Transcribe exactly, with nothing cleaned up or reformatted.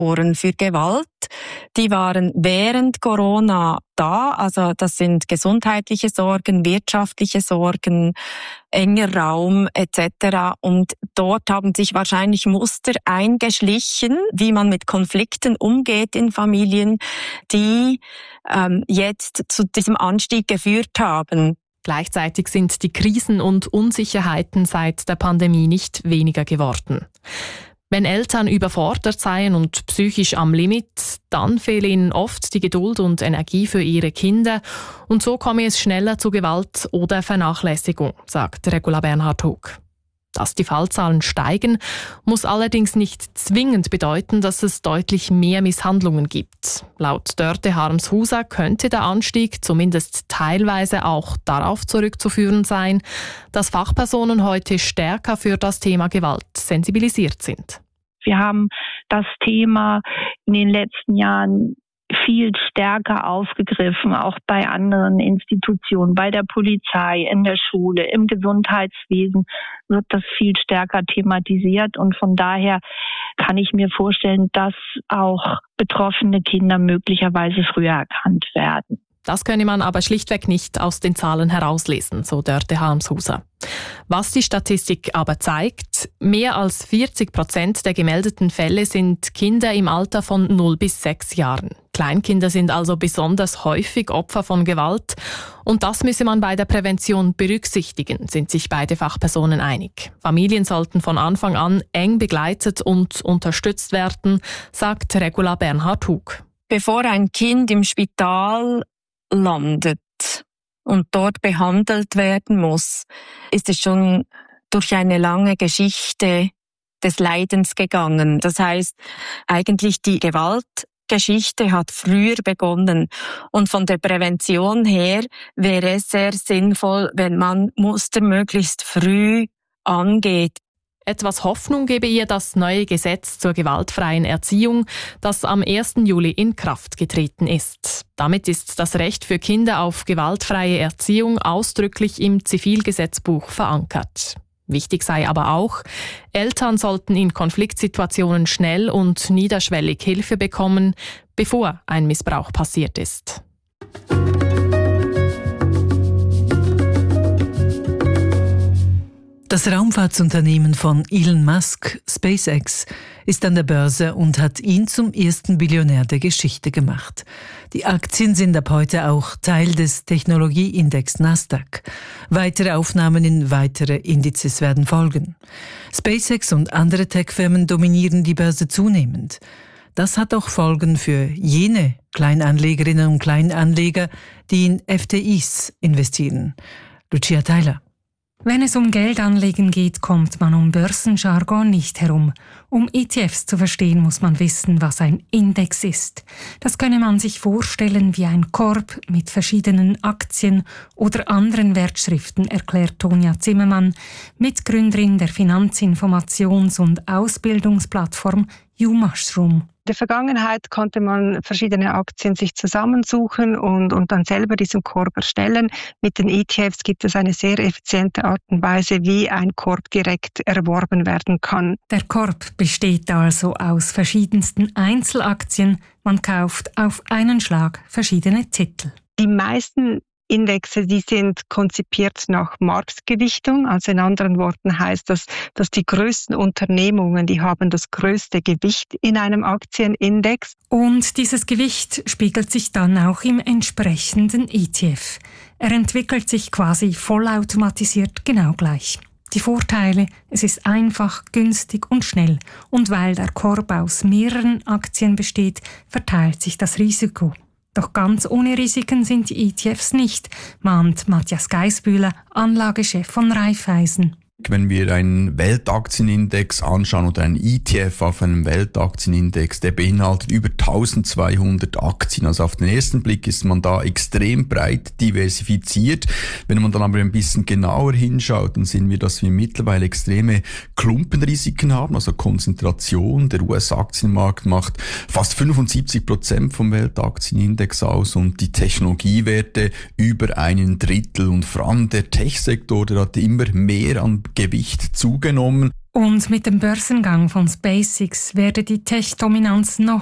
Indikatoren für Gewalt. Die waren während Corona da, also das sind gesundheitliche Sorgen, wirtschaftliche Sorgen, enger Raum et cetera. Und dort haben sich wahrscheinlich Muster eingeschlichen, wie man mit Konflikten umgeht in Familien, die ähm, jetzt zu diesem Anstieg geführt haben. Gleichzeitig sind die Krisen und Unsicherheiten seit der Pandemie nicht weniger geworden. Wenn Eltern überfordert seien und psychisch am Limit, dann fehle ihnen oft die Geduld und Energie für ihre Kinder und so komme es schneller zu Gewalt oder Vernachlässigung, sagt Regula Bernhard-Hug. Dass die Fallzahlen steigen, muss allerdings nicht zwingend bedeuten, dass es deutlich mehr Misshandlungen gibt. Laut Dörte Harms-Huser könnte der Anstieg zumindest teilweise auch darauf zurückzuführen sein, dass Fachpersonen heute stärker für das Thema Gewalt sensibilisiert sind. Wir haben das Thema in den letzten Jahren viel stärker aufgegriffen, auch bei anderen Institutionen, bei der Polizei, in der Schule, im Gesundheitswesen wird das viel stärker thematisiert und von daher kann ich mir vorstellen, dass auch betroffene Kinder möglicherweise früher erkannt werden. Das könne man aber schlichtweg nicht aus den Zahlen herauslesen, so Dörte Harms-Huser. Was die Statistik aber zeigt, mehr als vierzig Prozent der gemeldeten Fälle sind Kinder im Alter von null bis sechs Jahren. Kleinkinder sind also besonders häufig Opfer von Gewalt und das müsse man bei der Prävention berücksichtigen, sind sich beide Fachpersonen einig. Familien sollten von Anfang an eng begleitet und unterstützt werden, sagt Regula Bernhard-Hug. Bevor ein Kind im Spital landet und dort behandelt werden muss, ist es schon durch eine lange Geschichte des Leidens gegangen. Das heißt, eigentlich die Gewaltgeschichte hat früher begonnen. Und von der Prävention her wäre es sehr sinnvoll, wenn man Muster möglichst früh angeht. Etwas Hoffnung gebe ihr das neue Gesetz zur gewaltfreien Erziehung, das am ersten Juli in Kraft getreten ist. Damit ist das Recht für Kinder auf gewaltfreie Erziehung ausdrücklich im Zivilgesetzbuch verankert. Wichtig sei aber auch, Eltern sollten in Konfliktsituationen schnell und niederschwellig Hilfe bekommen, bevor ein Missbrauch passiert ist. Das Raumfahrtsunternehmen von Elon Musk, SpaceX, ist an der Börse und hat ihn zum ersten Billionär der Geschichte gemacht. Die Aktien sind ab heute auch Teil des Technologieindex Nasdaq. Weitere Aufnahmen in weitere Indizes werden folgen. SpaceX und andere Tech-Firmen dominieren die Börse zunehmend. Das hat auch Folgen für jene Kleinanlegerinnen und Kleinanleger, die in F T Is investieren. Lucia Theiler. Wenn es um Geldanlegen geht, kommt man um Börsenjargon nicht herum. Um E T Fs zu verstehen, muss man wissen, was ein Index ist. Das könne man sich vorstellen wie ein Korb mit verschiedenen Aktien oder anderen Wertschriften, erklärt Tonja Zimmermann, Mitgründerin der Finanzinformations- und Ausbildungsplattform YouMushroom. In der Vergangenheit konnte man verschiedene Aktien sich zusammensuchen und, und dann selber diesen Korb erstellen. Mit den E T Fs gibt es eine sehr effiziente Art und Weise, wie ein Korb direkt erworben werden kann. Der Korb besteht also aus verschiedensten Einzelaktien. Man kauft auf einen Schlag verschiedene Titel. Die meisten Indexe, die sind konzipiert nach Marktgewichtung. Also in anderen Worten heißt das, dass die größten Unternehmungen, die haben das größte Gewicht in einem Aktienindex. Und dieses Gewicht spiegelt sich dann auch im entsprechenden E T F. Er entwickelt sich quasi vollautomatisiert genau gleich. Die Vorteile, es ist einfach, günstig und schnell. Und weil der Korb aus mehreren Aktien besteht, verteilt sich das Risiko. Doch ganz ohne Risiken sind die E T Fs nicht, mahnt Matthias Geisbühler, Anlagechef von Raiffeisen. Wenn wir einen Weltaktienindex anschauen oder einen E T F auf einem Weltaktienindex, der beinhaltet über eintausendzweihundert Aktien. Also auf den ersten Blick ist man da extrem breit diversifiziert. Wenn man dann aber ein bisschen genauer hinschaut, dann sehen wir, dass wir mittlerweile extreme Klumpenrisiken haben, also Konzentration. Der U S-Aktienmarkt macht fast fünfundsiebzig Prozent vom Weltaktienindex aus und die Technologiewerte über einen Drittel. Und vor allem der Tech-Sektor, der hat immer mehr an Gewicht zugenommen. Und mit dem Börsengang von SpaceX werde die Tech-Dominanz noch